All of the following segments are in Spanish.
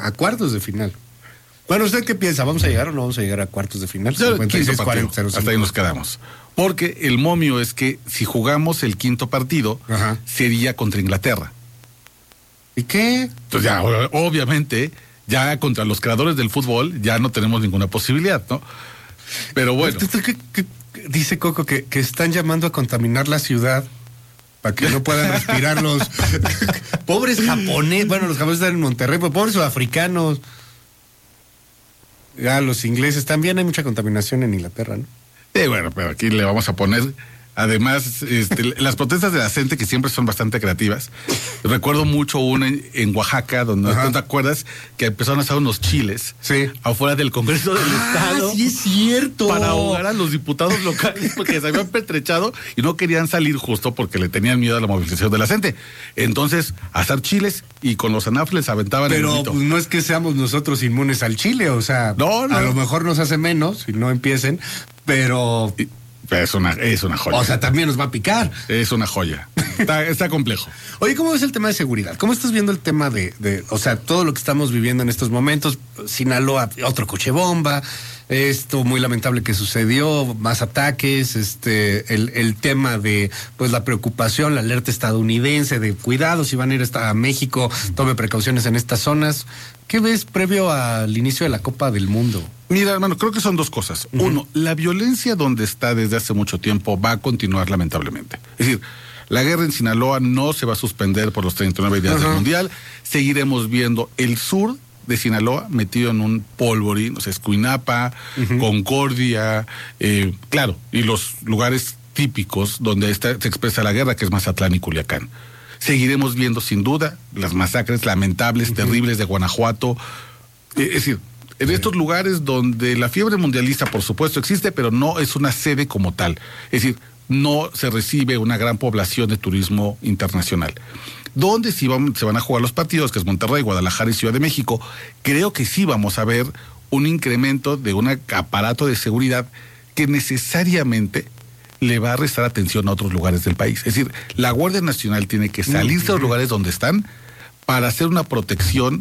a cuartos de final. Bueno, ¿usted qué piensa? ¿Vamos a llegar o no vamos a llegar a cuartos de final? 56-40, hasta ahí nos quedamos. Porque el momio es que si jugamos el quinto partido, sería contra Inglaterra. ¿Y qué? Entonces ya, obviamente, ya contra los creadores del fútbol, ya no tenemos ninguna posibilidad, ¿no? Pero bueno. ¿Qué dice Coco? Que están llamando a contaminar la ciudad para que no puedan respirar los pobres japoneses. Bueno, los japoneses están en Monterrey, pero pobres sudafricanos. Ya, los ingleses. También hay mucha contaminación en Inglaterra, ¿no? Sí, bueno, pero aquí le vamos a poner... Además, las protestas de la gente, que siempre son bastante creativas. Recuerdo mucho una en Oaxaca, donde ¿no te acuerdas? Que empezaron a hacer unos chiles afuera del Congreso del Estado. Sí, es cierto. Para ahogar a los diputados locales porque se habían pertrechado y no querían salir justo porque le tenían miedo a la movilización de la gente. Entonces, a hacer chiles y con los anafles aventaban el grito. Pero pues, no es que seamos nosotros inmunes al chile, o sea, no. A lo mejor nos hace menos si no empiecen, pero... Es una joya. O sea, también nos va a picar. Es una joya. Está complejo. Oye, ¿cómo ves el tema de seguridad? ¿Cómo estás viendo el tema o sea, todo lo que estamos viviendo en estos momentos? Sinaloa, otro coche bomba, esto muy lamentable que sucedió, más ataques, el tema de, pues, la preocupación, la alerta estadounidense de cuidado, si van a ir a México, tome precauciones en estas zonas. ¿Qué ves previo al inicio de la Copa del Mundo? Mira, hermano, creo que son dos cosas. Uno, la violencia donde está desde hace mucho tiempo va a continuar lamentablemente. Es decir, la guerra en Sinaloa no se va a suspender por los 39 días del Mundial. Seguiremos viendo el sur de Sinaloa metido en un polvorín, o sea, Escuinapa, Concordia, claro, y los lugares típicos donde se expresa la guerra, que es Mazatlán y Culiacán. Seguiremos viendo sin duda las masacres lamentables, terribles de Guanajuato. Es decir, en estos lugares donde la fiebre mundialista, por supuesto, existe, pero no es una sede como tal. Es decir, no se recibe una gran población de turismo internacional. Donde sí se van a jugar los partidos, que es Monterrey, Guadalajara y Ciudad de México, creo que sí vamos a ver un incremento de un aparato de seguridad que necesariamente le va a restar atención a otros lugares del país. Es decir, la Guardia Nacional tiene que salirse de los lugares donde están para hacer una protección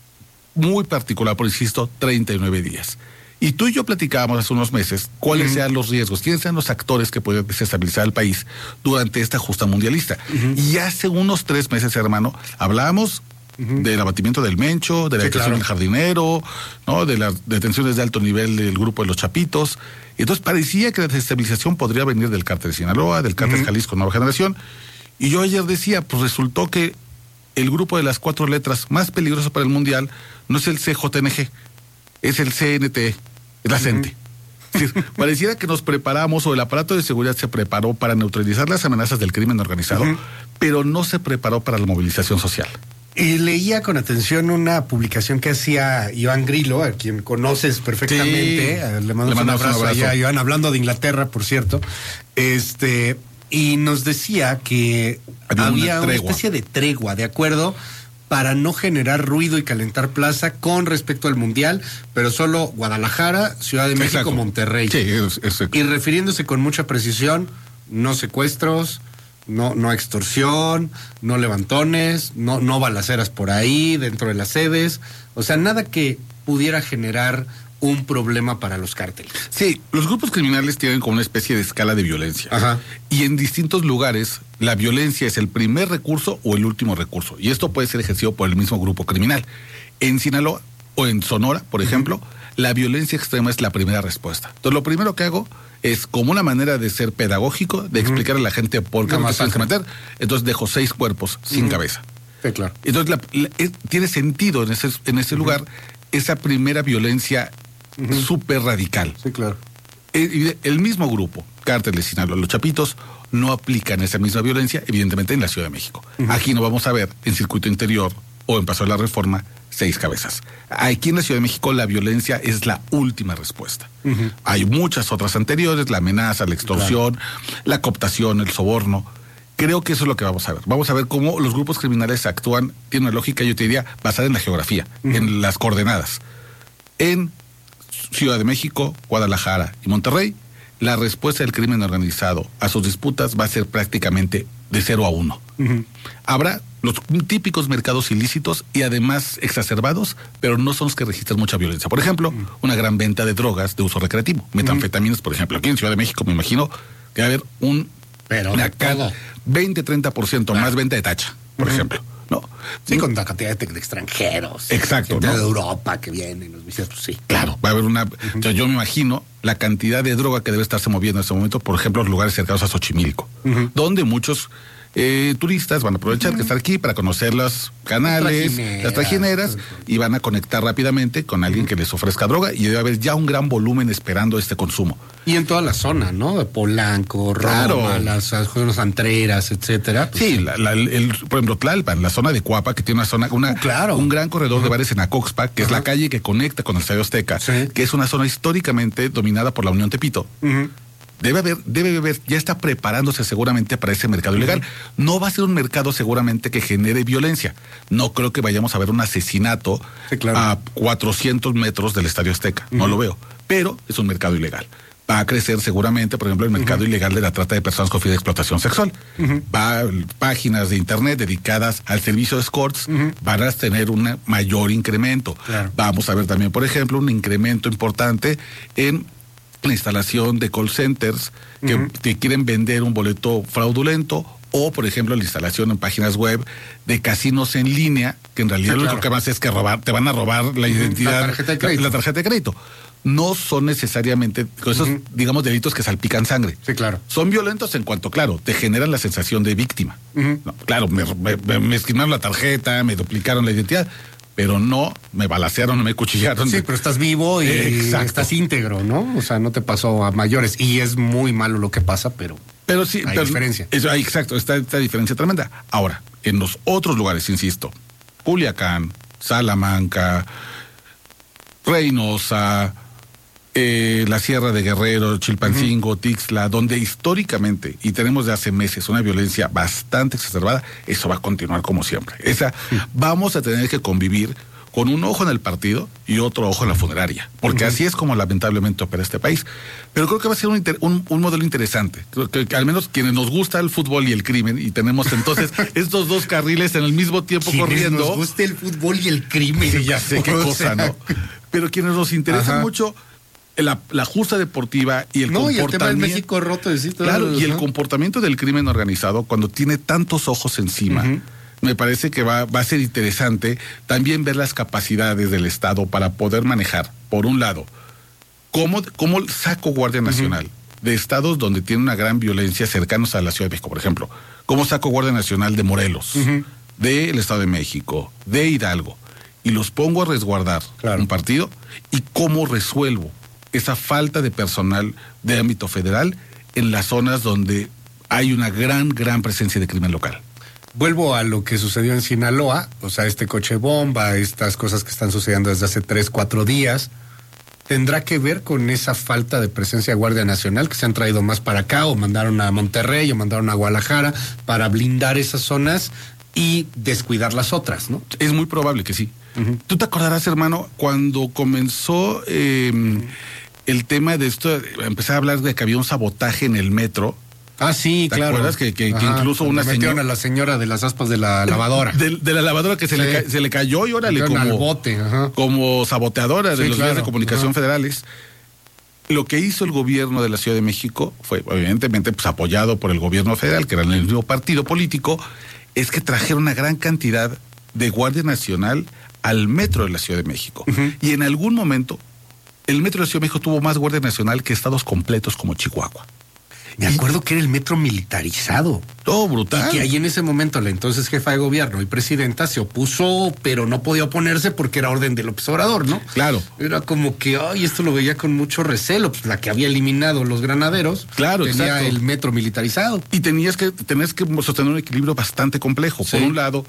muy particular, por insisto, 39 días. Y tú y yo platicábamos hace unos meses cuáles sean los riesgos, quiénes sean los actores que pueden desestabilizar el país durante esta justa mundialista. Y hace unos 3 meses, hermano, hablábamos del abatimiento del Mencho, de la detención del Jardinero, ¿no? De las detenciones de alto nivel del grupo de los Chapitos. Entonces parecía que la desestabilización podría venir del cártel de Sinaloa, del cártel Jalisco Nueva Generación. Y yo ayer decía, pues resultó que el grupo de las 4 letras más peligroso para el Mundial no es el CJNG, es el CNT, es la CENTE. Es decir, pareciera que nos preparamos, o el aparato de seguridad se preparó para neutralizar las amenazas del crimen organizado, pero no se preparó para la movilización social. Y leía con atención una publicación que hacía Iván Grillo, a quien conoces perfectamente. Sí. Le mando un abrazo allá, Iván, hablando de Inglaterra, por cierto. Y nos decía que había una especie de tregua, ¿de acuerdo? Para no generar ruido y calentar plaza con respecto al Mundial, pero solo Guadalajara, Ciudad de México, Monterrey. Sí, y refiriéndose con mucha precisión, no secuestros, no extorsión, no levantones, no balaceras por ahí dentro de las sedes, o sea, nada que pudiera generar un problema para los cárteles. Sí, los grupos criminales tienen como una especie de escala de violencia. Y en distintos lugares la violencia es el primer recurso o el último recurso, y esto puede ser ejercido por el mismo grupo criminal. En Sinaloa o en Sonora, por ejemplo, la violencia extrema es la primera respuesta. Entonces lo primero que hago es, como una manera de ser pedagógico, de explicar a la gente por qué no te tienes que meter, entonces dejo 6 cuerpos sin cabeza. Sí, claro. Entonces tiene sentido en ese lugar esa primera violencia súper radical. Sí, claro. El mismo grupo, Cártel de Sinaloa, los Chapitos, no aplican esa misma violencia, evidentemente, en la Ciudad de México. Aquí no vamos a ver, en Circuito Interior o en Paso de la Reforma, 6 cabezas. Aquí en la Ciudad de México la violencia es la última respuesta. Hay muchas otras anteriores, la amenaza, la extorsión, la cooptación, el soborno. Creo que eso es lo que vamos a ver. Vamos a ver cómo los grupos criminales actúan, tiene una lógica, yo te diría, basada en la geografía, en las coordenadas. En Ciudad de México, Guadalajara y Monterrey, la respuesta del crimen organizado a sus disputas va a ser prácticamente de 0 a 1. Habrá los típicos mercados ilícitos y además exacerbados, pero no son los que registran mucha violencia. Por ejemplo, una gran venta de drogas de uso recreativo, metanfetaminas, por ejemplo. Aquí en Ciudad de México me imagino que va a haber una 20-30% más venta de tacha, por ejemplo. ¿No? Sí, con la cantidad de extranjeros. Exacto. Gente de Europa que vienen, los vicios, pues sí. Claro, va a haber una... Yo me imagino la cantidad de droga que debe estarse moviendo en este momento, por ejemplo, los lugares cercanos a Xochimilco, donde muchos turistas van a aprovechar que estar aquí para conocer los canales, las trajineras, y van a conectar rápidamente con alguien que les ofrezca droga, y debe haber ya un gran volumen esperando este consumo. Y en toda la zona, ¿no? De Polanco, Roma, las zonas antreras, etcétera. Pues sí, por ejemplo, Tlalpan, la zona de Cuapa, que tiene un gran corredor de bares en Acoxpa, que es la calle que conecta con el Estadio Azteca, que es una zona históricamente dominada por la Unión Tepito. Debe haber, ya está preparándose seguramente para ese mercado ilegal. No va a ser un mercado seguramente que genere violencia. No creo que vayamos a ver un asesinato a 400 metros del Estadio Azteca. No lo veo. Pero es un mercado ilegal. Va a crecer seguramente, por ejemplo, el mercado ilegal de la trata de personas con fin de explotación sexual. Páginas de internet dedicadas al servicio de escorts van a tener un mayor incremento. Vamos a ver también, por ejemplo, un incremento importante en la instalación de call centers que te quieren vender un boleto fraudulento, o por ejemplo la instalación en páginas web de casinos en línea, que en realidad lo que más es que te van a robar la identidad, la tarjeta de crédito. No son necesariamente esos, digamos, delitos que salpican sangre. Sí, claro. Son violentos en cuanto, claro, te generan la sensación de víctima. No, claro, me esquimaron la tarjeta, me duplicaron la identidad, pero no me balacearon, no me cuchillaron. Sí, pero estás vivo y estás íntegro, ¿no? O sea, no te pasó a mayores. Y es muy malo lo que pasa, pero sí, hay diferencia. Exacto, esta diferencia tremenda. Ahora, en los otros lugares, insisto, Culiacán, Salamanca, Reynosa, la Sierra de Guerrero, Chilpancingo, Tixla, donde históricamente, y tenemos de hace meses, una violencia bastante exacerbada, eso va a continuar como siempre. Vamos a tener que convivir con un ojo en el partido y otro ojo en la funeraria, porque así es como lamentablemente opera este país. Pero creo que va a ser un modelo interesante. Creo que al menos quienes nos gusta el fútbol y el crimen, y tenemos entonces estos dos carriles en el mismo tiempo corriendo. Nos gusta el fútbol y el crimen. Sí, ya sé qué cosa, ¿no? Pero quienes nos interesan mucho la justa deportiva y el comportamiento. Y el tema del México roto, claro, y el comportamiento del crimen organizado cuando tiene tantos ojos encima. Me parece que va a ser interesante también ver las capacidades del Estado para poder manejar, por un lado, cómo saco Guardia Nacional de estados donde tiene una gran violencia cercanos a la Ciudad de México, por ejemplo. Cómo saco Guardia Nacional de Morelos, del Estado de México, de Hidalgo, y los pongo a resguardar un partido, y cómo resuelvo esa falta de personal de ámbito federal en las zonas donde hay una gran presencia de crimen local. Vuelvo a lo que sucedió en Sinaloa, o sea, este coche bomba, estas cosas que están sucediendo desde hace 3-4 días, ¿tendrá que ver con esa falta de presencia de Guardia Nacional que se han traído más para acá, o mandaron a Monterrey, o mandaron a Guadalajara para blindar esas zonas y descuidar las otras, ¿no? Es muy probable que sí. Tú te acordarás, hermano, cuando comenzó el tema de esto, empecé a hablar de que había un sabotaje en el metro. Ah, sí, claro. ¿Te acuerdas que incluso una señora... a la señora de las aspas de la lavadora. De la lavadora que se le cayó, y órale, al bote, como saboteadora de los medios de comunicación federales. Lo que hizo el gobierno de la Ciudad de México fue, evidentemente, pues apoyado por el gobierno federal, que era el mismo partido político, es que trajeron una gran cantidad de Guardia Nacional al metro de la Ciudad de México. Y en algún momento, el metro de la Ciudad de México tuvo más Guardia Nacional que estados completos como Chihuahua. Me acuerdo que era el metro militarizado. Todo brutal. Y que ahí en ese momento la entonces jefa de gobierno y presidenta se opuso, pero no podía oponerse porque era orden de López Obrador, ¿no? Claro. Era como que, esto lo veía con mucho recelo. Pues la que había eliminado los granaderos, tenía el metro militarizado. Y tenías que sostener un equilibrio bastante complejo. Por un lado,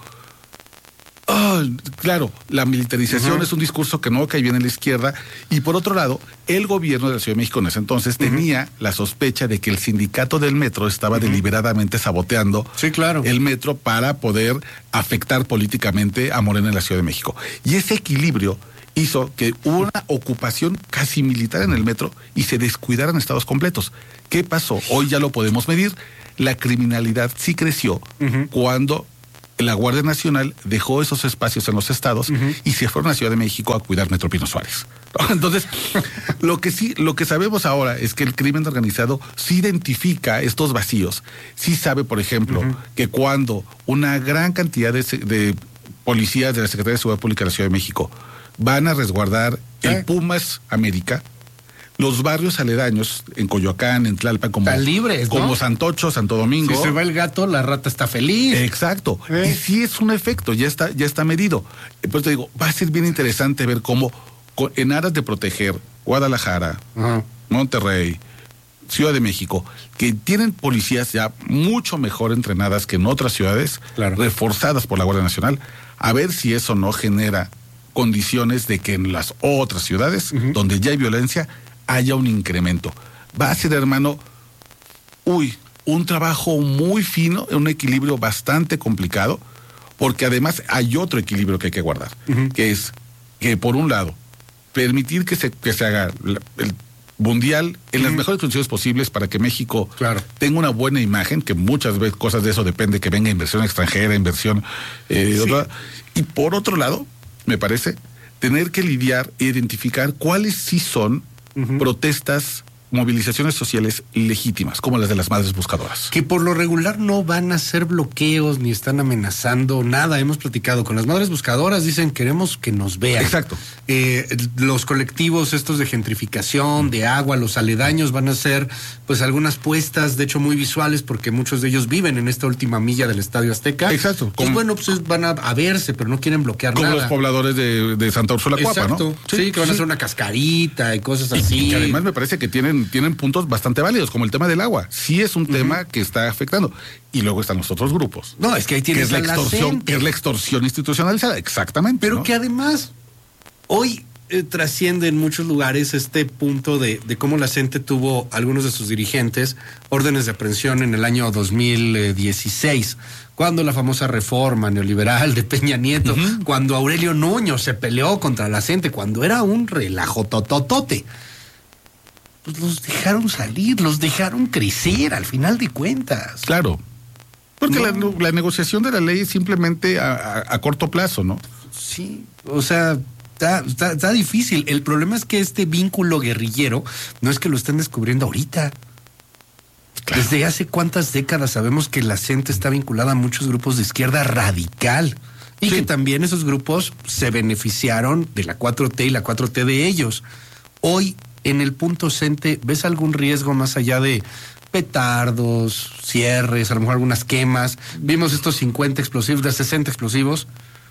claro, la militarización es un discurso que no cae bien en la izquierda, y por otro lado, el gobierno de la Ciudad de México en ese entonces tenía la sospecha de que el sindicato del metro estaba deliberadamente saboteando el metro para poder afectar políticamente a Morena en la Ciudad de México. Y ese equilibrio hizo que hubo una ocupación casi militar en el metro y se descuidaran estados completos. ¿Qué pasó? Hoy ya lo podemos medir. La criminalidad sí creció cuando la Guardia Nacional dejó esos espacios en los estados y se fueron a Ciudad de México a cuidar Metro Pino Suárez. Entonces, lo que sabemos ahora es que el crimen organizado sí identifica estos vacíos. Sí sabe, por ejemplo, que cuando una gran cantidad de policías de la Secretaría de Seguridad Pública de la Ciudad de México van a resguardar el Pumas América, los barrios aledaños en Coyoacán, en Tlalpan, como libres, ¿no? Como Santocho, Santo Domingo. Si se va el gato, la rata está feliz. Exacto. Y sí es un efecto, ya está medido. Pues te digo, va a ser bien interesante ver cómo, en aras de proteger Guadalajara, Monterrey, Ciudad de México, que tienen policías ya mucho mejor entrenadas que en otras ciudades, reforzadas por la Guardia Nacional, a ver si eso no genera condiciones de que en las otras ciudades, donde ya hay violencia, haya un incremento. Va a ser, hermano, un trabajo muy fino, un equilibrio bastante complicado, porque además hay otro equilibrio que hay que guardar, que es que, por un lado, permitir que se haga el mundial en las mejores condiciones posibles para que México tenga una buena imagen, que muchas veces cosas de eso depende, que venga inversión extranjera, inversión otra. Y por otro lado, me parece, tener que lidiar e identificar cuáles sí son protestas, movilizaciones sociales legítimas, como las de las madres buscadoras. Que por lo regular no van a hacer bloqueos ni están amenazando nada. Hemos platicado con las madres buscadoras, dicen queremos que nos vean. Exacto. Los colectivos estos de gentrificación, de agua, los aledaños van a hacer pues algunas puestas, de hecho muy visuales, porque muchos de ellos viven en esta última milla del Estadio Azteca. Exacto. Pues bueno, pues van a verse, pero no quieren bloquear nada. Como los pobladores de Santa Úrsula Cuapa, ¿no? Exacto. Sí, que van a hacer una cascarita y cosas así. Y que además me parece que tienen puntos bastante válidos, como el tema del agua. Sí es un tema que está afectando. Y luego están los otros grupos. No, es que ahí tienes que es la extorsión institucionalizada, exactamente. Pero ¿no? que además hoy trasciende en muchos lugares este punto de cómo la gente tuvo, algunos de sus dirigentes, órdenes de aprehensión en el año 2016, cuando la famosa reforma neoliberal de Peña Nieto, cuando Aurelio Nuño se peleó contra la gente, cuando era un relajo tototote. Pues los dejaron salir, los dejaron crecer al final de cuentas. Claro. Porque la negociación de la ley es simplemente a corto plazo, ¿no? Sí, o sea, está difícil. El problema es que este vínculo guerrillero no es que lo estén descubriendo ahorita. Claro. Desde hace cuántas décadas sabemos que la gente está vinculada a muchos grupos de izquierda radical. Y que también esos grupos se beneficiaron de la 4T y la 4T de ellos. Hoy, en el punto CENTE, ¿ves algún riesgo más allá de petardos, cierres, a lo mejor algunas quemas? Vimos estos 50 explosivos, de 60 explosivos.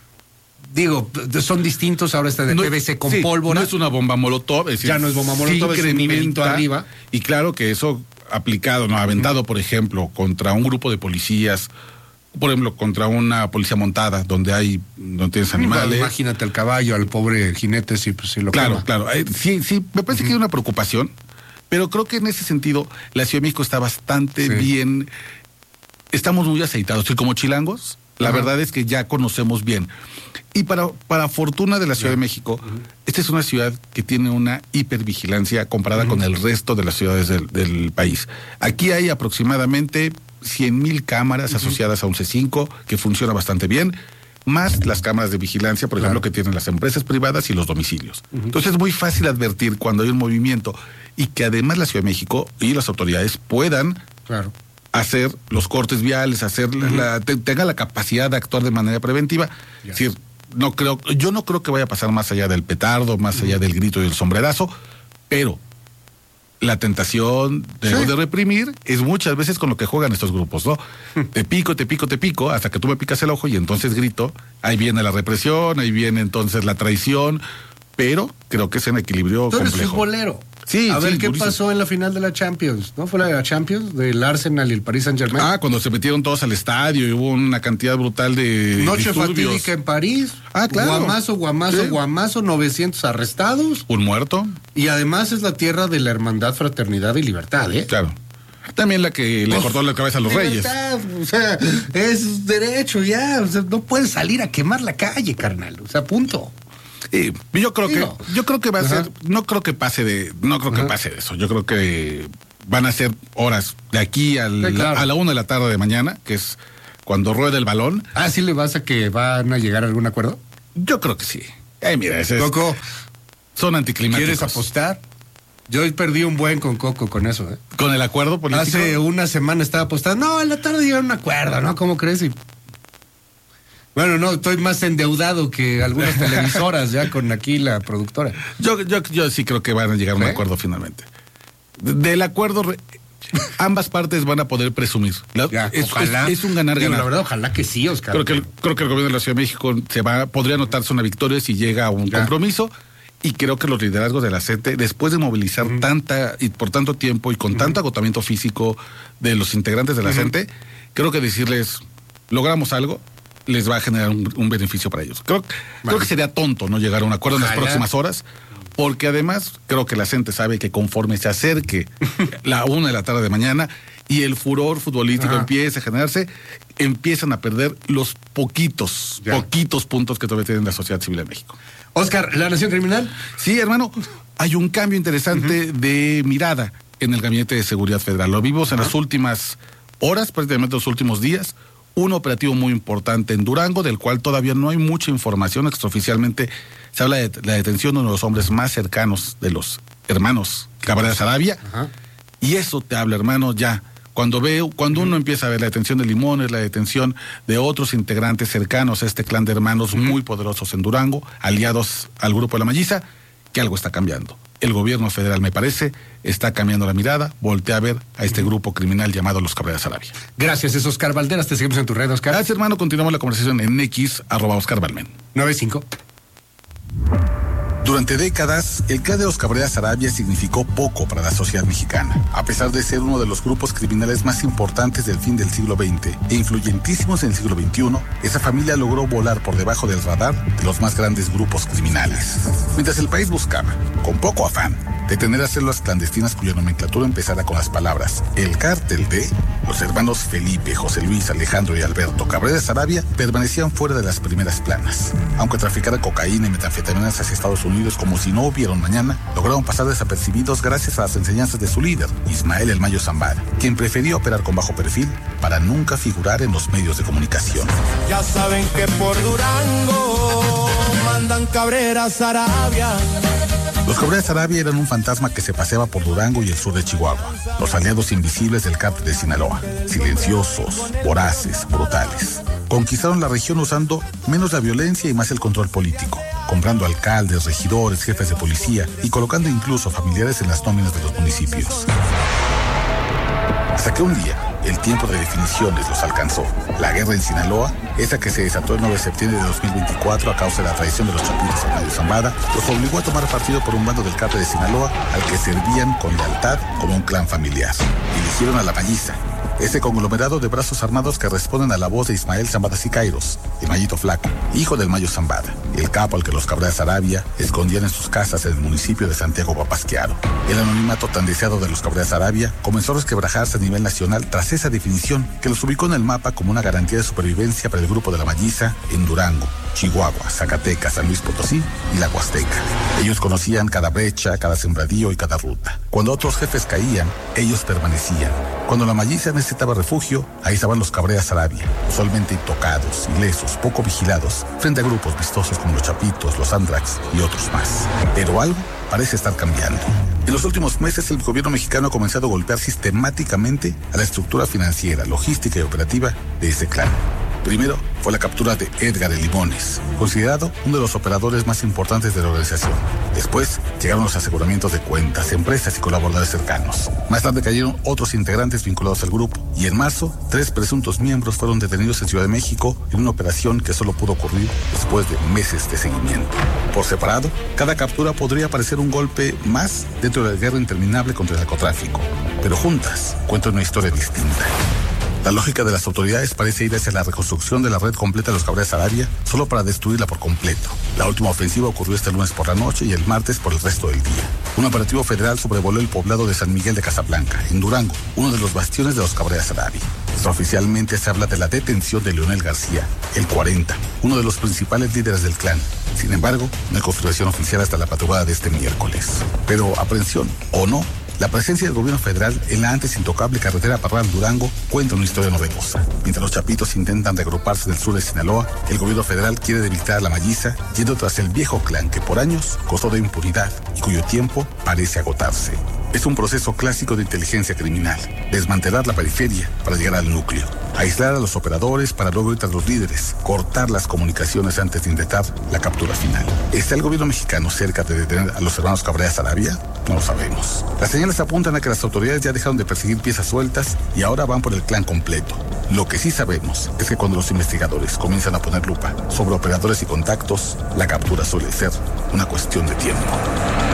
Digo, son distintos, ahora está de PVC con pólvora. No es una bomba molotov, es decir, ya no es bomba molotov, es un nivelito arriba. Y claro que eso aplicado, aventado, por ejemplo, contra un grupo de policías, por ejemplo, contra una policía montada, donde tienes animales. Bueno, imagínate al caballo, al pobre jinete, si lo quema. Claro. Sí, me parece que hay una preocupación, pero creo que en ese sentido la Ciudad de México está bastante bien. Estamos muy aceitados, y como chilangos, la verdad es que ya conocemos bien. Y para fortuna de la Ciudad de México, esta es una ciudad que tiene una hipervigilancia comparada con el resto de las ciudades del país. Aquí hay aproximadamente 100,000 cámaras asociadas a un C5 que funciona bastante bien, más las cámaras de vigilancia, por ejemplo, que tienen las empresas privadas y los domicilios. Entonces es muy fácil advertir cuando hay un movimiento y que además la Ciudad de México y las autoridades puedan hacer los cortes viales, tenga la capacidad de actuar de manera preventiva. Es decir, yo no creo que vaya a pasar más allá del petardo, más allá del grito y del sombrerazo, pero la tentación de reprimir es muchas veces con lo que juegan estos grupos, ¿no? Te pico, hasta que tú me picas el ojo y entonces grito. Ahí viene la represión, ahí viene entonces la traición, pero creo que es un equilibrio complejo. Tú eres futbolero. Sí, a ver qué durísimo. Pasó en la final de la Champions, ¿no? Fue la de la Champions, del Arsenal y el Paris Saint-Germain. Cuando se metieron todos al estadio y hubo una cantidad brutal de noche disturbios. Fatídica en París. Claro. Guamazo, 900 arrestados. Un muerto. Y además es la tierra de la hermandad, fraternidad y libertad, ¿eh? Claro. También la que le cortó la cabeza a los libertad, reyes. O sea, es derecho ya. O sea, no puedes salir a quemar la calle, carnal. O sea, punto. Yo creo que va a ser, no creo que pase de eso. Yo creo que van a ser horas de aquí a la 1 de la tarde de mañana, que es cuando rueda el balón. ¿Sí le vas a que van a llegar a algún acuerdo? Yo creo que sí. Mira, Coco, son anticlimáticos. ¿Quieres apostar? Yo perdí un buen con Coco con eso, ¿eh? ¿Con el acuerdo político? Hace una semana estaba apostando. No, en la tarde llegaron a un acuerdo, ¿no? ¿Cómo crees? Bueno, no, estoy más endeudado que algunas televisoras ya con aquí la productora. Yo sí creo que van a llegar a un acuerdo finalmente. Del acuerdo, ambas partes van a poder presumir. Ojalá. Es un ganar-ganar. La verdad, ojalá que sí, Oscar. Creo que el gobierno de la Ciudad de México podría anotarse una victoria si llega a un compromiso. Y creo que los liderazgos de la CENTE, después de movilizar por tanto tiempo y con tanto agotamiento físico de los integrantes de la CENTE, creo que decirles, logramos algo, les va a generar un beneficio para ellos. Creo que sería tonto no llegar a un acuerdo en las próximas horas, porque además creo que la gente sabe que conforme se acerque la 1 de la tarde de mañana y el furor futbolístico empieza a generarse, empiezan a perder los poquitos puntos que todavía tiene la sociedad civil en México. Oscar, ¿la nación criminal? Sí, hermano, hay un cambio interesante de mirada en el Gabinete de Seguridad Federal. Lo vimos en las últimas horas, prácticamente los últimos días. Un operativo muy importante en Durango, del cual todavía no hay mucha información. Extraoficialmente se habla de la detención de uno de los hombres más cercanos de los hermanos Cabrera Sarabia. Y eso te habla, hermano, ya. Cuando uno empieza a ver la detención de Limones, la detención de otros integrantes cercanos a este clan de hermanos muy poderosos en Durango, aliados al grupo de la Malliza, que algo está cambiando. El gobierno federal, me parece, está cambiando la mirada, voltea a ver a este grupo criminal llamado los Cabrera Sarabia. Gracias, es Oscar Valderas, te seguimos en tu red, Oscar. Gracias, hermano, continuamos la conversación en X, @OscarValmen. 95. Durante décadas, el clan de los Cabrera Sarabia significó poco para la sociedad mexicana. A pesar de ser uno de los grupos criminales más importantes del fin del siglo XX e influyentísimos en el siglo XXI, esa familia logró volar por debajo del radar de los más grandes grupos criminales. Mientras el país buscaba, con poco afán, detener a células clandestinas cuya nomenclatura empezara con las palabras el cártel de, los hermanos Felipe, José Luis, Alejandro y Alberto Cabrera Sarabia permanecían fuera de las primeras planas. Aunque traficaran cocaína y metanfetaminas hacia Estados Unidos como si no hubiera un mañana, lograron pasar desapercibidos gracias a las enseñanzas de su líder, Ismael El Mayo Zambada, quien prefería operar con bajo perfil para nunca figurar en los medios de comunicación. Ya saben que por Durango mandan Cabrera Sarabia. Los Cabrera Sarabia eran un fantasma que se paseaba por Durango y el sur de Chihuahua, los aliados invisibles del cártel de Sinaloa, silenciosos, voraces, brutales. Conquistaron la región usando menos la violencia y más el control político, comprando alcaldes, regidores, jefes de policía y colocando incluso familiares en las nóminas de los municipios. Hasta que un día, el tiempo de definiciones los alcanzó. La guerra en Sinaloa, esa que se desató el 9 de septiembre de 2024 a causa de la traición de los chapitos a Mayo Zambada, los obligó a tomar partido por un bando del cártel de Sinaloa al que servían con lealtad como un clan familiar. Eligieron a la Malliza, ese conglomerado de brazos armados que responden a la voz de Ismael Zambada Sicairos, el Mayito Flaco, hijo del Mayo Zambada, el capo al que los Cabrera Sarabia escondían en sus casas en el municipio de Santiago Papasquiaro. El anonimato tan deseado de los Cabrera Sarabia comenzó a resquebrajarse a nivel nacional tras esa definición que los ubicó en el mapa como una garantía de supervivencia para el grupo de la Malliza en Durango, Chihuahua, Zacatecas, San Luis Potosí y la Huasteca. Ellos conocían cada brecha, cada sembradío y cada ruta. Cuando otros jefes caían, ellos permanecían. Cuando la Malliza necesitaba refugio, ahí estaban los Cabrera Sarabia, usualmente intocados, ilesos, poco vigilados, frente a grupos vistosos como los Chapitos, los Andrax y otros más. Pero algo parece estar cambiando. En los últimos meses, el gobierno mexicano ha comenzado a golpear sistemáticamente a la estructura financiera, logística y operativa de ese clan. Primero fue la captura de Edgar de Limones, considerado uno de los operadores más importantes de la organización. Después llegaron los aseguramientos de cuentas, empresas y colaboradores cercanos. Más tarde cayeron otros integrantes vinculados al grupo. Y en marzo, 3 presuntos miembros fueron detenidos en Ciudad de México en una operación que solo pudo ocurrir después de meses de seguimiento. Por separado, cada captura podría parecer un golpe más dentro de la guerra interminable contra el narcotráfico. Pero juntas cuentan una historia distinta. La lógica de las autoridades parece ir hacia la reconstrucción de la red completa de los Cabrera Sarabia solo para destruirla por completo. La última ofensiva ocurrió este lunes por la noche y el martes por el resto del día. Un operativo federal sobrevoló el poblado de San Miguel de Casablanca, en Durango, uno de los bastiones de los Cabrera Sarabia. Extraoficialmente se habla de la detención de Leonel García, el 40, uno de los principales líderes del clan. Sin embargo, no hay confirmación oficial hasta la madrugada de este miércoles. Pero, aprehensión o no, la presencia del gobierno federal en la antes intocable carretera Parral-Durango cuenta una historia novedosa. Mientras los chapitos intentan reagruparse del sur de Sinaloa, el gobierno federal quiere debilitar a la Malliza, yendo tras el viejo clan que por años gozó de impunidad y cuyo tiempo parece agotarse. Es un proceso clásico de inteligencia criminal: desmantelar la periferia para llegar al núcleo, aislar a los operadores para luego ir tras los líderes, cortar las comunicaciones antes de intentar la captura final. ¿Está el gobierno mexicano cerca de detener a los hermanos Cabrera Sarabia? No lo sabemos. Las señales apuntan a que las autoridades ya dejaron de perseguir piezas sueltas y ahora van por el clan completo. Lo que sí sabemos es que cuando los investigadores comienzan a poner lupa sobre operadores y contactos, la captura suele ser una cuestión de tiempo.